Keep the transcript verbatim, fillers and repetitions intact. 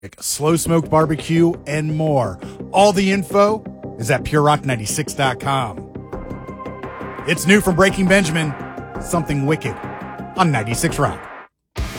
slow smoked barbecue, and more. All the info is at pure rock ninety-six dot com. It's new from Breaking Benjamin, Something Wicked on ninety-six Rock.